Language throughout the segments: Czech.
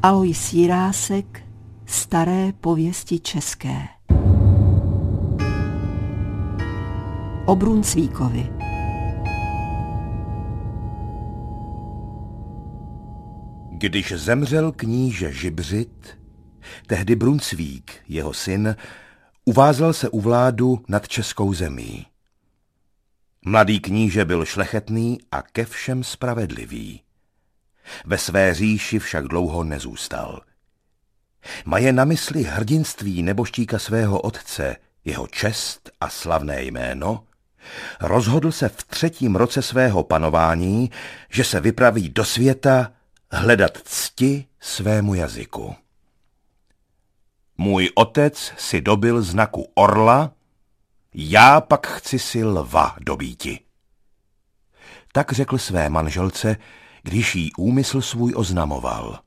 Alois Jirásek, Staré pověsti české. O Brunsvíkovi. Když zemřel kníže Žibřit, tehdy Brunsvík, jeho syn, uvázal se u vládu nad českou zemí. Mladý kníže byl šlechetný a ke všem spravedlivý. Ve své říši však dlouho nezůstal. Maje na mysli hrdinství neboštíka svého otce, jeho čest a slavné jméno, rozhodl se v 3. roce svého panování, že se vypraví do světa hledat cti svému jazyku. Můj otec si dobil znaku orla, já pak chci si lva dobýti. Tak řekl své manželce, když jí úmysl svůj oznamoval.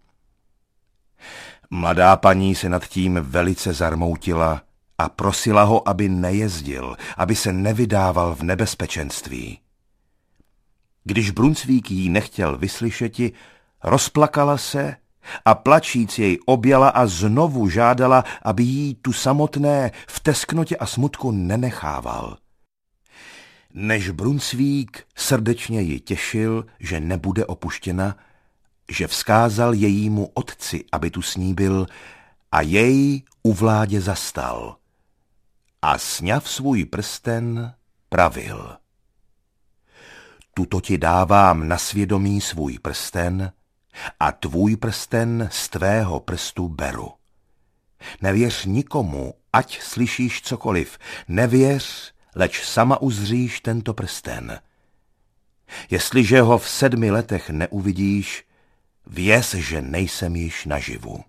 Mladá paní se nad tím velice zarmoutila a prosila ho, aby nejezdil, aby se nevydával v nebezpečenství. Když Brunsvík jí nechtěl vyslyšeti, rozplakala se a plačíc jej objala a znovu žádala, aby jí tu samotné v tesknotě a smutku nenechával. Než Brunsvík srdečně ji těšil, že nebude opuštěna, že vzkázal jejímu otci, aby tu s ní byl, a jej u vládě zastal. A sňav svůj prsten pravil. Tuto ti dávám na svědomí svůj prsten a tvůj prsten z tvého prstu beru. Nevěř nikomu, ať slyšíš cokoliv, nevěř, leč sama uzříš tento prsten. Jestliže ho v 7 letech neuvidíš, věz, že nejsem již naživu.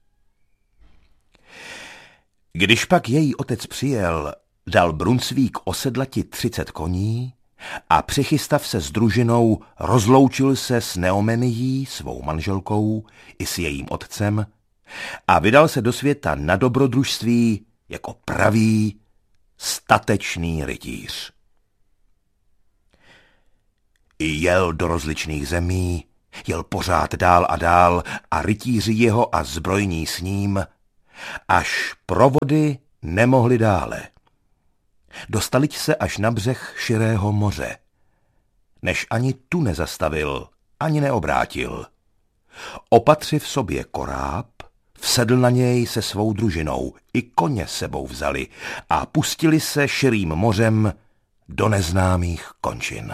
Když pak její otec přijel, dal Brunsvík osedlati 30 koní a přichystav se s družinou, rozloučil se s Neomenií, svou manželkou, i s jejím otcem a vydal se do světa na dobrodružství jako pravý, statečný rytíř. Jel do rozličných zemí, jel pořád dál a dál a rytíři jeho a zbrojní s ním, až provody nemohli dále. Dostaliť se až na břeh širého moře. Než ani tu nezastavil, ani neobrátil. Opatři v sobě koráb, vsedl na něj se svou družinou, i koně sebou vzali a pustili se širým mořem do neznámých končin.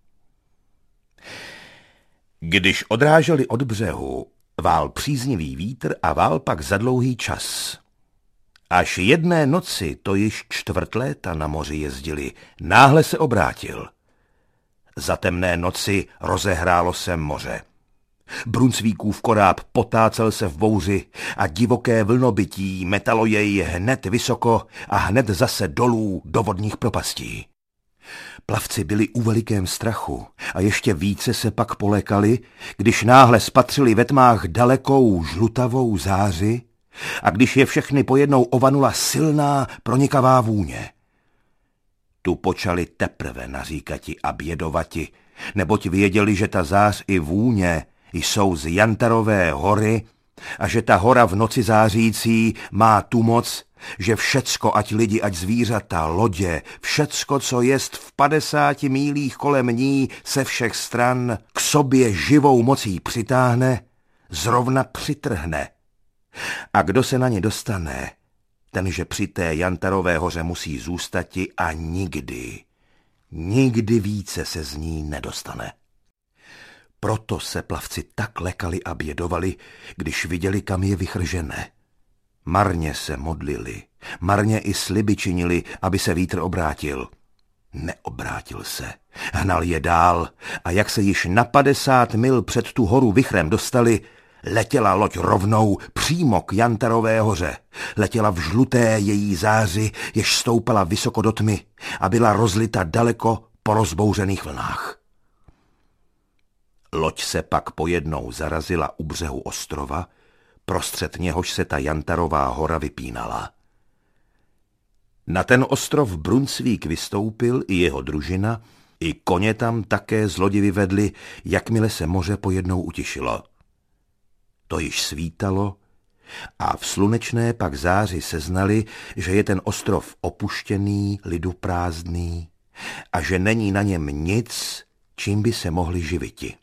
Když odráželi od břehu, vál příznivý vítr a vál pak za dlouhý čas. Až jedné noci, to již 4 léta na moři jezdili, náhle se obrátil. Za temné noci rozehrálo se moře. Brunsvíkův koráb potácel se v bouři a divoké vlnobytí metalo jej hned vysoko a hned zase dolů do vodních propastí. Plavci byli u velikém strachu a ještě více se pak polékali, když náhle spatřili ve tmách dalekou žlutavou záři a když je všechny pojednou ovanula silná pronikavá vůně. Tu počali teprve naříkati a bědovati, neboť věděli, že ta zář i vůně jsou z Jantarové hory a že ta hora v noci zářící má tu moc, že všecko, ať lidi, ať zvířata, lodě, všecko, co jest v 50 mílích kolem ní, se všech stran k sobě živou mocí přitáhne, zrovna přitrhne. A kdo se na ně dostane, tenže při té Jantarové hoře musí zůstati a nikdy více se z ní nedostane. Proto se plavci tak lekali a bědovali, když viděli, kam je vychržené. Marně se modlili, marně i sliby činili, aby se vítr obrátil. Neobrátil se, hnal je dál a jak se již na 50 mil před tu horu vichrem dostali, letěla loď rovnou přímo k Jantarové hoře. Letěla v žluté její záři, jež stoupala vysoko do tmy a byla rozlita daleko po rozbouřených vlnách. Loď se pak pojednou zarazila u břehu ostrova, prostřed něhož se ta Jantarová hora vypínala. Na ten ostrov Brunsvík vystoupil i jeho družina, i koně tam také z lodi vyvedli, jakmile se moře pojednou utišilo. To již svítalo a v slunečné pak záři seznali, že je ten ostrov opuštěný, liduprázdný a že není na něm nic, čím by se mohli živiti.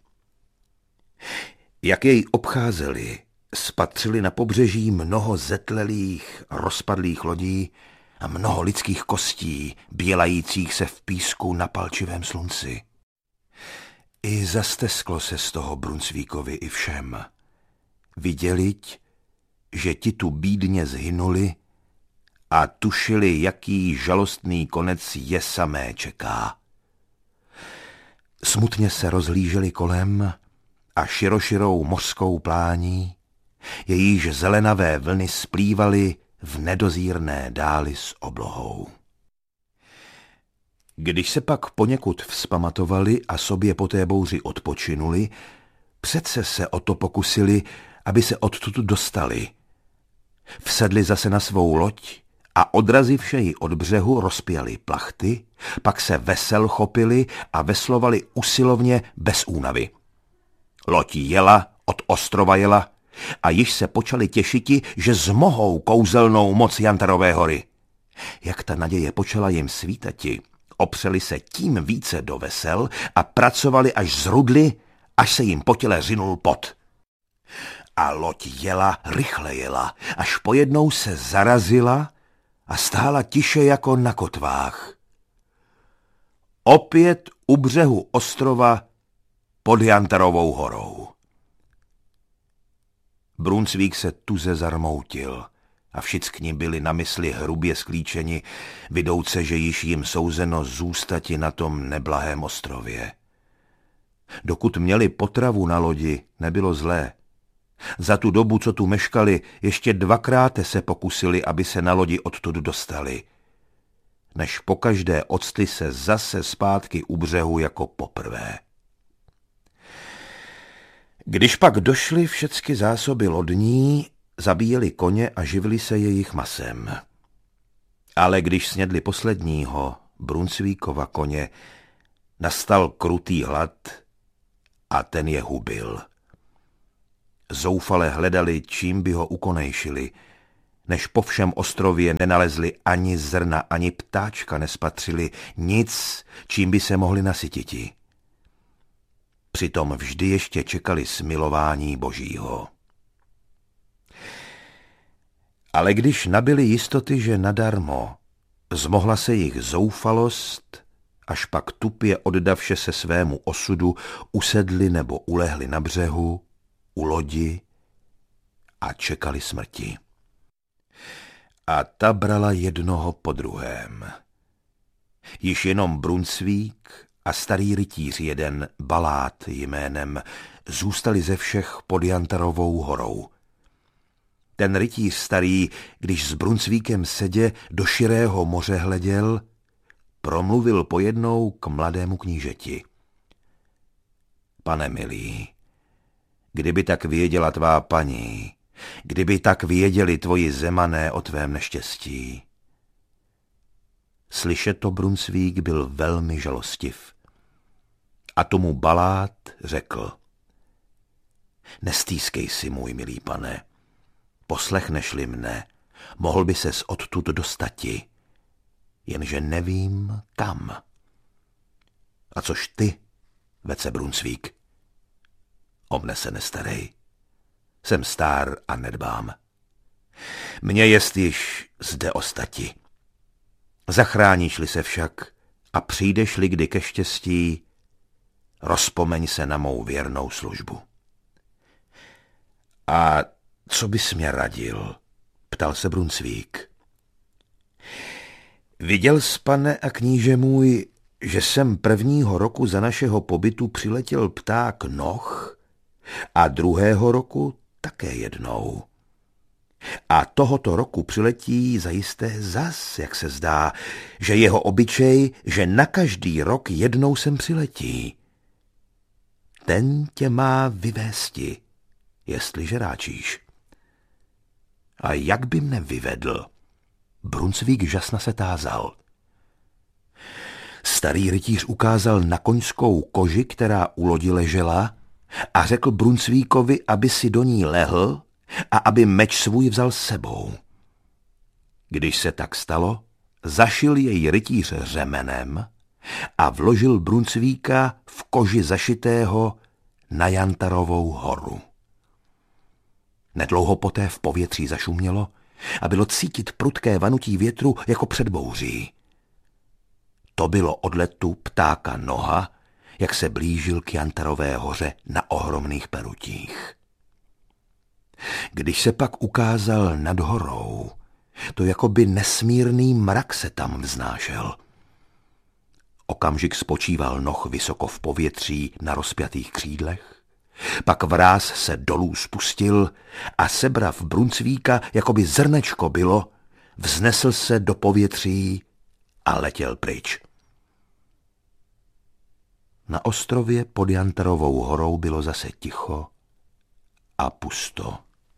Jak jej obcházeli, spatřili na pobřeží mnoho zetlelých, rozpadlých lodí a mnoho lidských kostí, bělajících se v písku na palčivém slunci. I zastesklo se z toho Brunsvíkovi i všem. Viděliť, že ti tu bídně zhynuli a tušili, jaký žalostný konec je samé čeká. Smutně se rozhlíželi kolem a široširou mořskou plání, jejíž zelenavé vlny splývaly v nedozírné dáli s oblohou. Když se pak poněkud vzpamatovali a sobě po té bouři odpočinuli, přece se o to pokusili, aby se odtud dostali. Vsedli zase na svou loď a odrazivše ji od břehu rozpěli plachty, pak se vesel chopili a veslovali usilovně bez únavy. Loď jela, od ostrova jela a již se počali těšiti, že zmohou kouzelnou moc Jantarové hory. Jak ta naděje počala jim svítati, opřeli se tím více do vesel a pracovali až zrudli, až se jim po těle řinul pot. A loď jela, rychle jela, až pojednou se zarazila a stála tiše jako na kotvách. Opět u břehu ostrova pod Jantarovou horou. Brunsvík se tuze zarmoutil a všichni byli na mysli hrubě sklíčeni, vidouce, že již jim souzeno zůstati na tom neblahém ostrově. Dokud měli potravu na lodi, nebylo zlé. Za tu dobu, co tu meškali, ještě dvakrát se pokusili, aby se na lodi odtud dostali. Než pokaždé octli se zase zpátky u břehu jako poprvé. Když pak došly všecky zásoby lodní, zabíjeli koně a živili se jejich masem. Ale když snědli posledního, Brunsvíkova koně, nastal krutý hlad a ten je hubil. Zoufale hledali, čím by ho ukonejšili, než po všem ostrově nenalezli ani zrna, ani ptáčka nespatřili, nic, čím by se mohli nasytiti. Přitom vždy ještě čekali smilování Božího. Ale když nabyli jistoty, že nadarmo, zmohla se jich zoufalost, až pak tupě oddavše se svému osudu usedli nebo ulehli na břehu, u lodi a čekali smrti. A ta brala jednoho po druhém. Již jenom Brunsvík a starý rytíř jeden, Balát jménem, zůstali ze všech pod Jantarovou horou. Ten rytíř starý, když s Brunsvíkem sedě do širého moře hleděl, promluvil pojednou k mladému knížeti. Pane milý, kdyby tak věděla tvá paní, kdyby tak věděli tvoji zemané o tvém neštěstí. Slyšet to Brunsvík byl velmi žalostiv. A tomu Balát řekl: Nestýskej si, můj milý pane, poslechneš-li mne, mohl by ses odtud dostati, jenže nevím kam. A což ty, vece Brunsvík? O mne se nestarej. Jsem stár a nedbám. Mně jest již zde ostati. Zachráníš-li se však a přijdeš-li kdy ke štěstí, rozpomeň se na mou věrnou službu. A co bys mě radil? Ptal se Brunsvík. Viděl jsi, pane a kníže můj, že sem prvního roku za našeho pobytu přiletěl pták Noh a druhého roku také jednou. A tohoto roku přiletí zajisté zas, jak se zdá, že jeho obyčej, že na každý rok jednou sem přiletí. Ten tě má vyvésti, jestliže ráčíš. A jak by mne vyvedl? Brunsvík žasna se tázal. Starý rytíř ukázal na koňskou koži, která u lodi ležela, a řekl Brunsvíkovi, aby si do ní lehl a aby meč svůj vzal s sebou. Když se tak stalo, zašil jej rytíř řemenem a vložil Brunsvíka v koži zašitého na Jantarovou horu. Nedlouho poté v povětří zašumělo a bylo cítit prudké vanutí větru jako před bouří. To bylo od letu ptáka Noha, jak se blížil k Jantarové hoře na ohromných perutích. Když se pak ukázal nad horou, to jakoby nesmírný mrak se tam vznášel. Okamžik spočíval Noh vysoko v povětří na rozpjatých křídlech, pak vráz se dolů spustil a sebrav Brunsvíka, jakoby zrnečko bylo, vznesl se do povětří a letěl pryč. Na ostrově pod Jantarovou horou bylo zase ticho a pusto.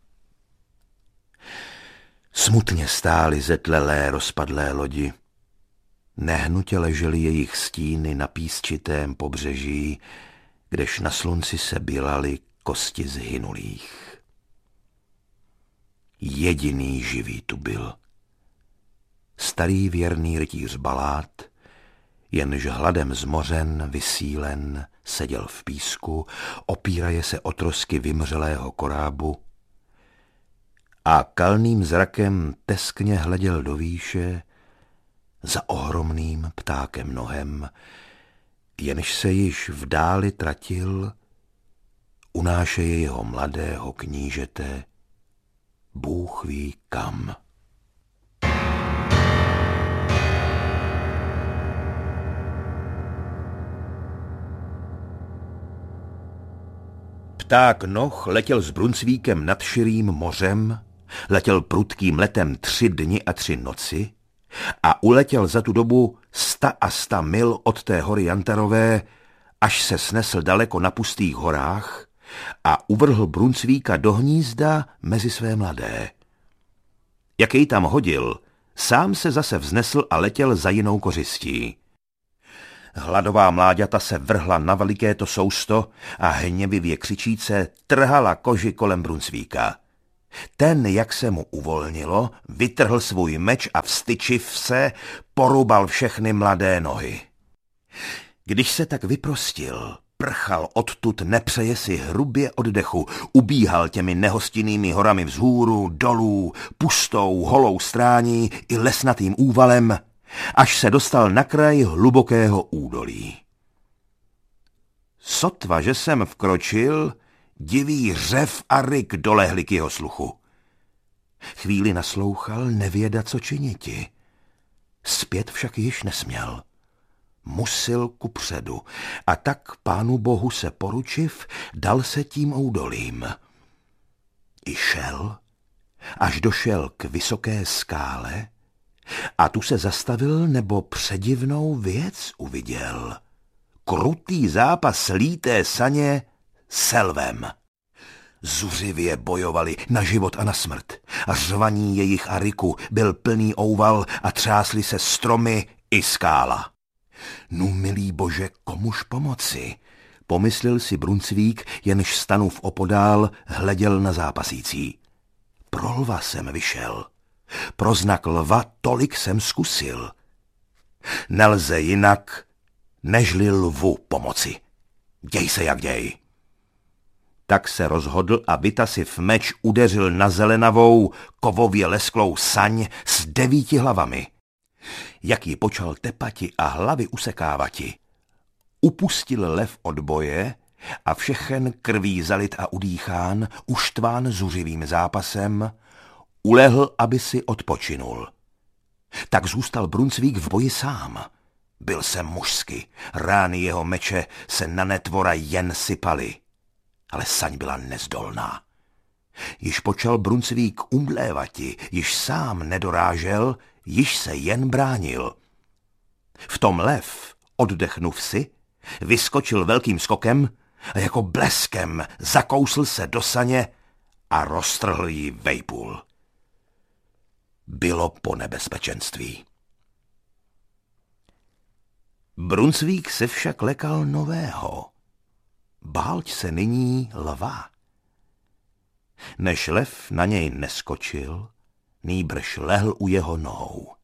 Smutně stály zetlelé rozpadlé lodi. Nehnutě ležely jejich stíny na písčitém pobřeží, kdež na slunci se bělaly kosti zhynulých. Jediný živý tu byl. Starý věrný rytíř Balát, jenž hladem zmořen, vysílen, seděl v písku, opíraje se o trosky vymřelého korábu a kalným zrakem teskně hleděl do výše za ohromným ptákem Nohem, jenž se již v dáli tratil, unášeje jeho mladého knížete, Bůh ví kam. Pták Noh letěl s Brunsvíkem nad širým mořem, letěl prudkým letem 3 dny a 3 noci a uletěl za tu dobu 100 a 100 mil od té hory Jantarové, až se snesl daleko na pustých horách a uvrhl Brunsvíka do hnízda mezi své mladé. Jak jej tam hodil, sám se zase vznesl a letěl za jinou kořistí. Hladová mláďata se vrhla na veliké to sousto a hněvivě křičíce trhala koži kolem Brunsvíka. Ten, jak se mu uvolnilo, vytrhl svůj meč a vstyčiv se, porubal všechny mladé nohy. Když se tak vyprostil, prchal odtud nepřeje si hrubě oddechu, ubíhal těmi nehostinnými horami vzhůru, dolů, pustou, holou strání i lesnatým úvalem, až se dostal na kraj hlubokého údolí. Sotva, že jsem vkročil, divý řev a ryk dolehli k jeho sluchu. Chvíli naslouchal, nevěda, co činiti. Zpět však již nesměl. Musil kupředu a tak Pánu Bohu se poručiv, dal se tím údolím. I šel, až došel k vysoké skále a tu se zastavil, nebo předivnou věc uviděl. Krutý zápas líté saně s lvem. Zuřivě bojovali na život a na smrt. A řvaní jejich a ryku byl plný ouval a třásly se stromy i skála. Nu, milý Bože, komuž pomoci? Pomyslel si Brunsvík, jenž stanův opodál hleděl na zápasící. Pro lva jsem vyšel. Pro znak lva tolik jsem zkusil. Nelze jinak, nežli lvu pomoci. Děj se jak děj. Tak se rozhodl a vytasiv meč udeřil na zelenavou, kovově lesklou saň s 9 hlavami. Jak ji počal tepati a hlavy usekávati, upustil lev od boje a všechen krví zalit a udýchán, uštván zuřivým zápasem, ulehl, aby si odpočinul. Tak zůstal Brunsvík v boji sám. Byl jsem mužsky, rány jeho meče se na netvora jen sypaly, ale saň byla nezdolná. Již počal Brunsvík umdlévati, již sám nedorážel, již se jen bránil. V tom lev, oddechnuv si, vyskočil velkým skokem a jako bleskem zakousl se do saně a roztrhl ji vejpůl. Bylo po nebezpečenství. Brunsvík se však lekal nového. bál se nyní lva. Než lev na něj neskočil, nýbrž lehl u jeho nohou.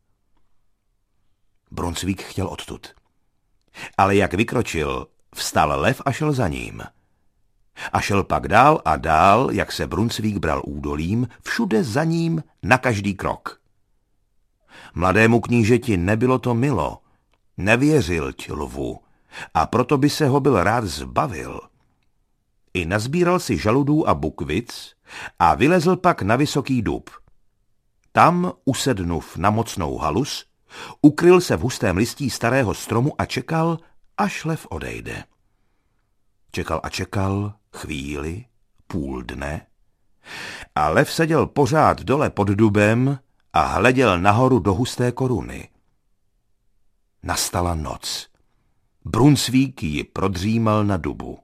Brunsvík chtěl odtud. Ale jak vykročil, vstal lev a šel za ním. A šel pak dál a dál, jak se Brunsvík bral údolím, všude za ním na každý krok. Mladému knížeti nebylo to milo, nevěřil lvu a proto by se ho byl rád zbavil. I nazbíral si žaludů a bukvic a vylezl pak na vysoký dub. Tam, usednuv na mocnou halus, ukryl se v hustém listí starého stromu a čekal, až lev odejde. Čekal a čekal chvíli, půl dne a lev seděl pořád dole pod dubem a hleděl nahoru do husté koruny. Nastala noc. Brunsvík ji prodřímal na dubu.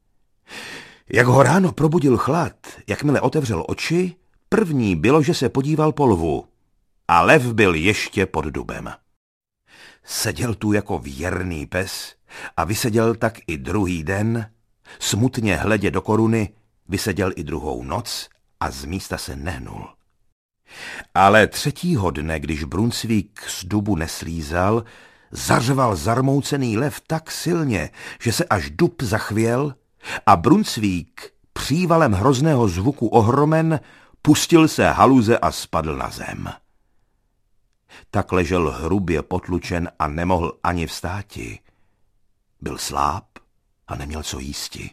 Jak ho ráno probudil chlad, jakmile otevřel oči, první bylo, že se podíval po lvu. A lev byl ještě pod dubem. Seděl tu jako věrný pes a vyseděl tak i druhý den, smutně hledě do koruny, vyseděl i druhou noc a z místa se nehnul. Ale třetího dne, když Brunsvík z dubu neslízal, zařval zarmoucený lev tak silně, že se až dub zachvěl a Brunsvík, přívalem hrozného zvuku ohromen, pustil se haluze a spadl na zem. Tak ležel hrubě potlučen a nemohl ani vstáti. Byl sláb a neměl co jísti.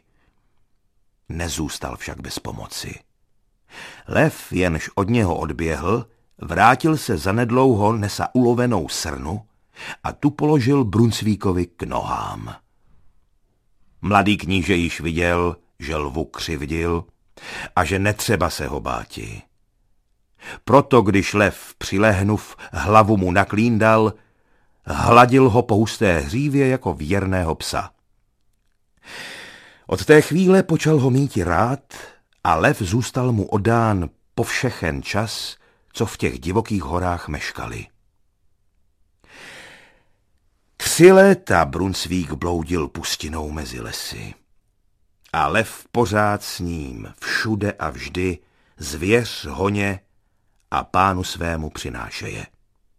Nezůstal však bez pomoci. Lev, jenž od něho odběhl, vrátil se zanedlouho nesa ulovenou srnu a tu položil Brunsvíkovi k nohám. Mladý kníže již viděl, že lvu křivdil a že netřeba se ho báti. Proto, když lev přilehnuv hlavu mu naklíndal, hladil ho po husté hřívě jako věrného psa. Od té chvíle počal ho míti rád a lev zůstal mu oddán po všechen čas, co v těch divokých horách meškali. 3 léta Brunsvík bloudil pustinou mezi lesy. A lev pořád s ním, všude a vždy, zvěř honě a pánu svému přinášeje.